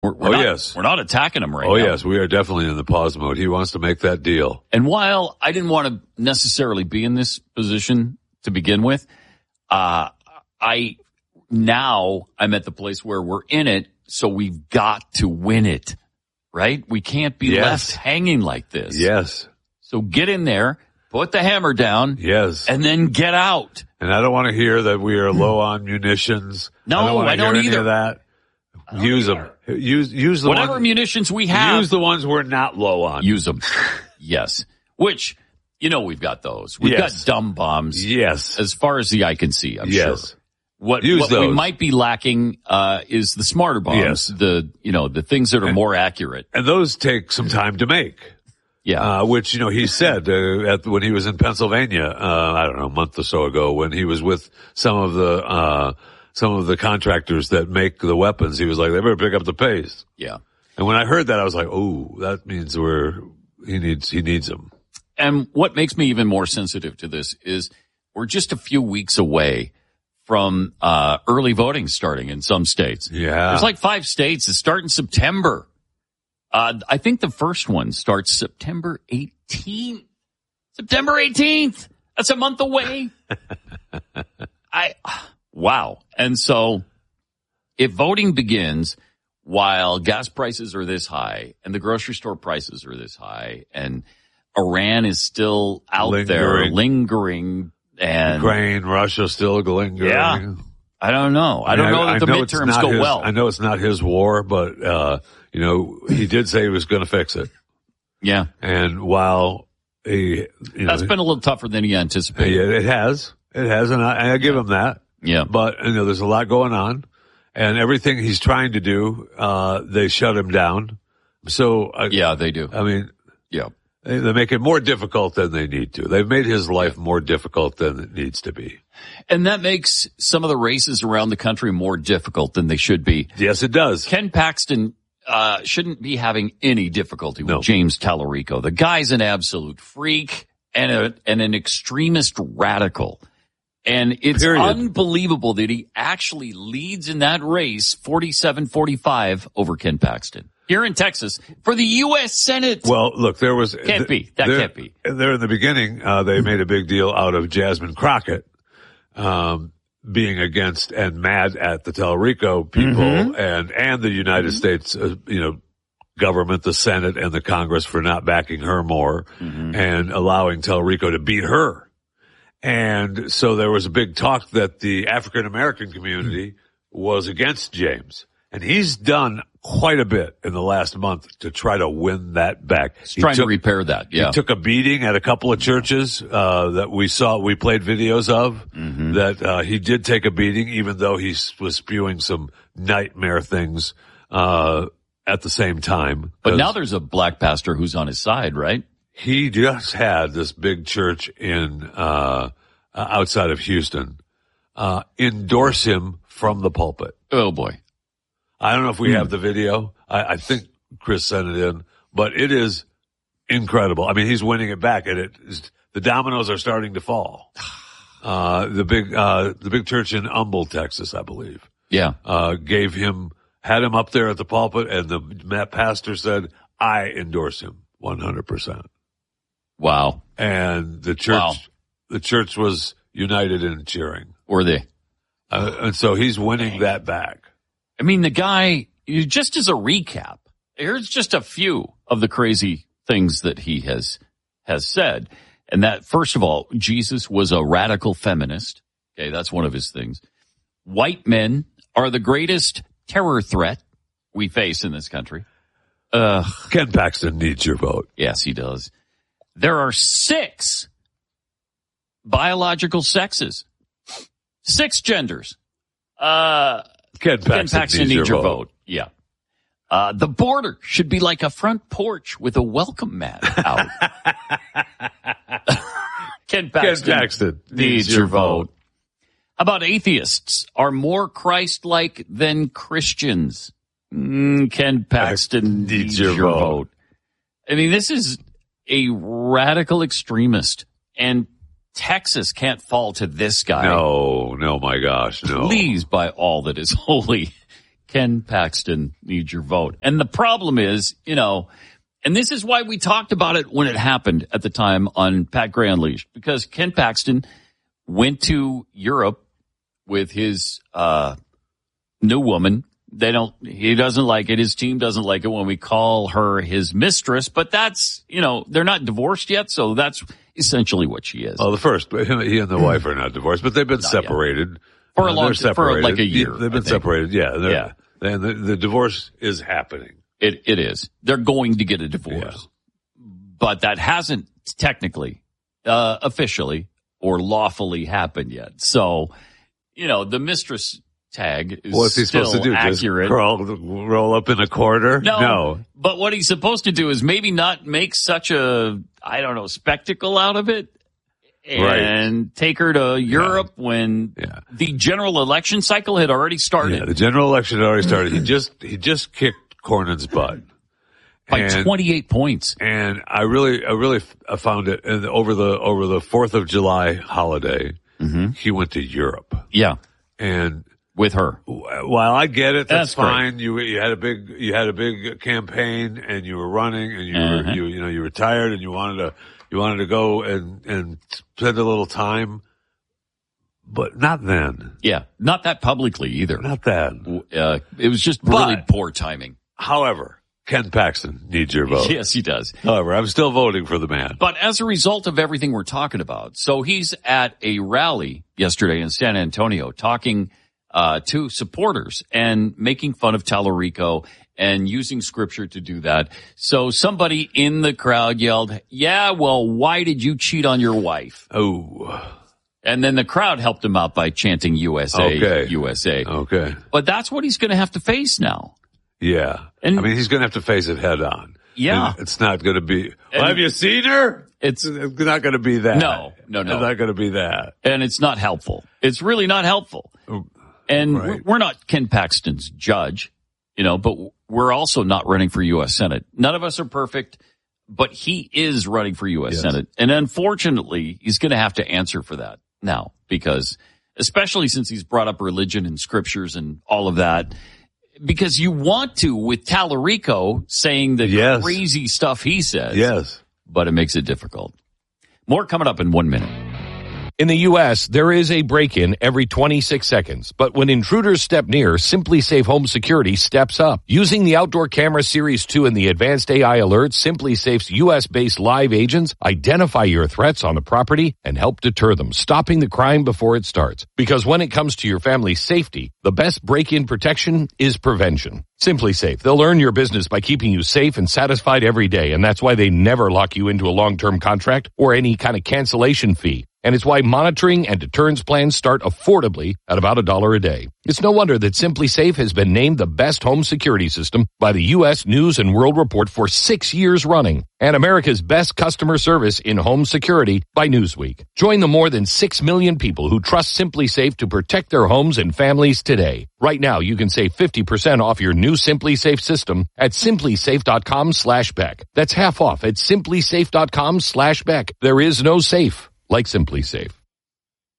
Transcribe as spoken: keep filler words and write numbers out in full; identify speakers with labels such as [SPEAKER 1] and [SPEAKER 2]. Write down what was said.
[SPEAKER 1] We're, we're
[SPEAKER 2] oh,
[SPEAKER 1] not,
[SPEAKER 2] yes.
[SPEAKER 1] We're not attacking him right
[SPEAKER 2] oh,
[SPEAKER 1] now.
[SPEAKER 2] Oh, yes. We are definitely in the pause mode. He wants to make that deal.
[SPEAKER 1] And while I didn't want to necessarily be in this position to begin with, uh, I now I'm at the place where we're in it, so we've got to win it, right? We can't be
[SPEAKER 2] yes.
[SPEAKER 1] left hanging like this.
[SPEAKER 2] Yes.
[SPEAKER 1] So get in there, put the hammer down.
[SPEAKER 2] Yes.
[SPEAKER 1] And then get out.
[SPEAKER 2] And I don't want to hear that we are low on munitions.
[SPEAKER 1] No,
[SPEAKER 2] I don't, want to
[SPEAKER 1] I don't
[SPEAKER 2] hear
[SPEAKER 1] either.
[SPEAKER 2] Any of that. Use them. Use use the
[SPEAKER 1] whatever
[SPEAKER 2] ones,
[SPEAKER 1] munitions we have.
[SPEAKER 2] Use the ones we're not low on.
[SPEAKER 1] Use them. Yes. Which, you know, we've got those. We've
[SPEAKER 2] yes.
[SPEAKER 1] got dumb bombs.
[SPEAKER 2] Yes.
[SPEAKER 1] As far as the eye can see, I'm
[SPEAKER 2] yes.
[SPEAKER 1] sure. What,
[SPEAKER 2] Use
[SPEAKER 1] what
[SPEAKER 2] those.
[SPEAKER 1] we might be lacking uh, is the smarter bombs.
[SPEAKER 2] Yes.
[SPEAKER 1] The you know the things that are
[SPEAKER 2] and,
[SPEAKER 1] more accurate.
[SPEAKER 2] And those take some time to make.
[SPEAKER 1] Yeah.
[SPEAKER 2] Uh, which, you know, he said uh, at, when he was in Pennsylvania, uh, I don't know, a month or so ago, when he was with some of the, uh, some of the contractors that make the weapons, he was like, they better pick up the pace.
[SPEAKER 1] Yeah.
[SPEAKER 2] And when I heard that, I was like, oh, that means we're, he needs, he needs them.
[SPEAKER 1] And what makes me even more sensitive to this is we're just a few weeks away from, uh, early voting starting in some states.
[SPEAKER 2] Yeah.
[SPEAKER 1] There's like five states that start in September. Uh, I think the first one starts September eighteenth. September eighteenth. That's a month away. I, wow. And so if voting begins while gas prices are this high and the grocery store prices are this high and Iran is still out
[SPEAKER 2] lingering.
[SPEAKER 1] there lingering and
[SPEAKER 2] Ukraine, Russia still lingering.
[SPEAKER 1] Yeah. I don't know. I don't
[SPEAKER 2] I mean,
[SPEAKER 1] know that
[SPEAKER 2] I,
[SPEAKER 1] the
[SPEAKER 2] I know
[SPEAKER 1] midterms go
[SPEAKER 2] his,
[SPEAKER 1] well.
[SPEAKER 2] I know it's not his war, but, uh, you know, he did say he was going to fix it.
[SPEAKER 1] Yeah.
[SPEAKER 2] And while he, you
[SPEAKER 1] That's
[SPEAKER 2] know,
[SPEAKER 1] been a little tougher than he anticipated.
[SPEAKER 2] Yeah, it has. It has, and I, I give him that.
[SPEAKER 1] Yeah.
[SPEAKER 2] But, you know, there's a lot going on, and everything he's trying to do, uh, they shut him down. So, uh,
[SPEAKER 1] Yeah, they do.
[SPEAKER 2] I mean,
[SPEAKER 1] Yeah.
[SPEAKER 2] they, they make it more difficult than they need to. They've made his life more difficult than it needs to be.
[SPEAKER 1] And that makes some of the races around the country more difficult than they should be.
[SPEAKER 2] Yes, it does.
[SPEAKER 1] Ken Paxton uh shouldn't be having any difficulty with
[SPEAKER 2] No.
[SPEAKER 1] James Tallarico. The guy's an absolute freak and a and an extremist radical. And it's
[SPEAKER 2] Period.
[SPEAKER 1] unbelievable that he actually leads in that race forty-seven forty-five over Ken Paxton here in Texas for the U S Senate.
[SPEAKER 2] Well, look, there was...
[SPEAKER 1] Can't be. That can't be.
[SPEAKER 2] There in the beginning, uh, they made a big deal out of Jasmine Crockett, um, being against and mad at the Tallarico people
[SPEAKER 1] Mm-hmm.
[SPEAKER 2] and, and the United mm-hmm. States, uh, you know, government, the Senate and the Congress for not backing her more mm-hmm. and allowing Tallarico to beat her. And so there was a big talk that the African American community was against James. And he's done quite a bit in the last month to try to win that back.
[SPEAKER 1] He's
[SPEAKER 2] he
[SPEAKER 1] trying
[SPEAKER 2] took,
[SPEAKER 1] to repair that. Yeah.
[SPEAKER 2] He took a beating at a couple of churches, uh, that we saw, we played videos of,
[SPEAKER 1] mm-hmm.
[SPEAKER 2] that, uh, he did take a beating even though he was spewing some nightmare things, uh, at the same time.
[SPEAKER 1] But now there's a black pastor who's on his side, right?
[SPEAKER 2] He just had this big church in, uh, outside of Houston, uh, endorse him from the pulpit.
[SPEAKER 1] Oh boy.
[SPEAKER 2] I don't know if we have the video. I, I think Chris sent it in, but it is incredible. I mean, he's winning it back, and it is, the dominoes are starting to fall. Uh, the big, uh, the big church in Humble, Texas, I believe,
[SPEAKER 1] Yeah.
[SPEAKER 2] uh, gave him, had him up there at the pulpit, and the pastor said, I endorse him one hundred percent.
[SPEAKER 1] Wow.
[SPEAKER 2] And the church,
[SPEAKER 1] Wow.
[SPEAKER 2] the church was united in cheering.
[SPEAKER 1] Were they?
[SPEAKER 2] Uh, and so he's winning that back.
[SPEAKER 1] I mean, the guy, just as a recap, here's just a few of the crazy things that he has, has said. And that, first of all, Jesus was a radical feminist. Okay. That's one of his things. White men are the greatest terror threat we face in this country. Uh,
[SPEAKER 2] Ken Paxton needs your vote.
[SPEAKER 1] yes, he does. There are six biological sexes, six genders. Uh,
[SPEAKER 2] Ken Paxton,
[SPEAKER 1] Ken Paxton
[SPEAKER 2] needs,
[SPEAKER 1] needs
[SPEAKER 2] your,
[SPEAKER 1] your
[SPEAKER 2] vote.
[SPEAKER 1] vote. Yeah. Uh, the border should be like a front porch with a welcome mat out. Ken Paxton,
[SPEAKER 2] Ken Paxton
[SPEAKER 1] needs,
[SPEAKER 2] needs
[SPEAKER 1] your
[SPEAKER 2] your
[SPEAKER 1] vote.
[SPEAKER 2] vote.
[SPEAKER 1] How about atheists are more Christ-like than Christians? Mm, Ken Paxton needs,
[SPEAKER 2] needs
[SPEAKER 1] your,
[SPEAKER 2] your
[SPEAKER 1] vote.
[SPEAKER 2] vote.
[SPEAKER 1] I mean, this is a radical extremist, and Texas can't fall to this guy.
[SPEAKER 2] No, no, my gosh, no.
[SPEAKER 1] Please, by all that is holy, Ken Paxton needs your vote. And the problem is, you know, and this is why we talked about it when it happened at the time on Pat Gray Unleashed, because Ken Paxton went to Europe with his uh new woman. They don't, he doesn't like it. His team doesn't like it when we call her his mistress, but that's, you know, they're not divorced yet. So that's essentially what she is.
[SPEAKER 2] Oh, the first, he and the wife are not divorced, but they've been not separated.
[SPEAKER 1] Yet. For a
[SPEAKER 2] uh,
[SPEAKER 1] long time, for like a year.
[SPEAKER 2] They've been separated. Yeah.
[SPEAKER 1] Yeah.
[SPEAKER 2] And the, the divorce is happening.
[SPEAKER 1] It, it is. They're going to get a divorce, yeah. But that hasn't technically, uh, officially or lawfully happened yet. So, you know, the mistress tag is
[SPEAKER 2] What's he
[SPEAKER 1] still
[SPEAKER 2] supposed to do?
[SPEAKER 1] accurate.
[SPEAKER 2] Just crawl, roll up in a corner?
[SPEAKER 1] No,
[SPEAKER 2] no.
[SPEAKER 1] But what he's supposed to do is maybe not make such a, I don't know, spectacle out of it and right. take her to Europe yeah. when yeah. the general election cycle had already started.
[SPEAKER 2] Yeah, the general election had already started. he just he just kicked Cornyn's butt.
[SPEAKER 1] By
[SPEAKER 2] and,
[SPEAKER 1] twenty-eight points.
[SPEAKER 2] And I really, I really I found it and over the, over the fourth of July holiday, mm-hmm. he went to Europe.
[SPEAKER 1] Yeah.
[SPEAKER 2] And,
[SPEAKER 1] with her.
[SPEAKER 2] While I get it, that's,
[SPEAKER 1] that's
[SPEAKER 2] fine. You you had a big you had a big campaign and you were running and you uh-huh. were you you know you were tired and you wanted to you wanted to go and and spend a little time, but not then.
[SPEAKER 1] Yeah, not that publicly either.
[SPEAKER 2] Not that.
[SPEAKER 1] Uh, it was just really but, poor timing.
[SPEAKER 2] However, Ken Paxton needs your vote.
[SPEAKER 1] Yes, he does.
[SPEAKER 2] However, I'm still voting for the man.
[SPEAKER 1] But as a result of everything we're talking about, so he's at a rally yesterday in San Antonio talking Uh, to supporters and making fun of Tallarico and using scripture to do that. So somebody in the crowd yelled, yeah, well, why did you cheat on your wife?
[SPEAKER 2] Oh.
[SPEAKER 1] And then the crowd helped him out by chanting U S A,
[SPEAKER 2] okay.
[SPEAKER 1] U S A.
[SPEAKER 2] Okay.
[SPEAKER 1] But that's what he's going to have to face now.
[SPEAKER 2] Yeah.
[SPEAKER 1] And,
[SPEAKER 2] I mean, he's going to have to face it head on.
[SPEAKER 1] Yeah.
[SPEAKER 2] And it's not going to be, well, have you seen her?
[SPEAKER 1] It's,
[SPEAKER 2] it's not going to be that.
[SPEAKER 1] No, no, no.
[SPEAKER 2] It's not going to be that.
[SPEAKER 1] And it's not helpful. It's really not helpful. And right. we're not Ken Paxton's judge, you know, but we're also not running for U S Senate. None of us are perfect, but he is running for U S Yes. Senate. And unfortunately, he's going to have to answer for that now because, especially since he's brought up religion and scriptures and all of that, because you want to with Tallarico saying the yes. crazy stuff he says.
[SPEAKER 2] Yes.
[SPEAKER 1] But it makes it difficult. More coming up in one minute.
[SPEAKER 3] In the U S, there is a break-in every twenty-six seconds. But when intruders step near, SimpliSafe Home Security steps up. Using the Outdoor Camera Series two and the advanced A I alerts, SimpliSafe's U S-based live agents identify your threats on the property and help deter them, stopping the crime before it starts. Because when it comes to your family's safety, the best break-in protection is prevention. SimpliSafe. They'll earn your business by keeping you safe and satisfied every day, and that's why they never lock you into a long-term contract or any kind of cancellation fee. And it's why monitoring and deterrence plans start affordably at about a dollar a day. It's no wonder that SimpliSafe has been named the best home security system by the U S News and World Report for six years running, and America's best customer service in home security by Newsweek. Join the more than six million people who trust SimpliSafe to protect their homes and families today. Right now, you can save fifty percent off your new SimpliSafe system at simplysafe.com slash Beck. That's half off at simplysafe.com slash Beck. There is no safe like SimpliSafe.